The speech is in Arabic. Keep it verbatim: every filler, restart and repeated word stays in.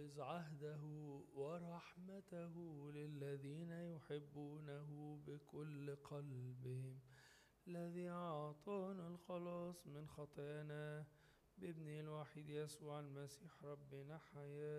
يحفظ عهده ورحمته للذين يحبونه بكل قلبهم، الذي أعطانا الخلاص من خطايانا بابنه الوحيد يسوع المسيح ربنا حياة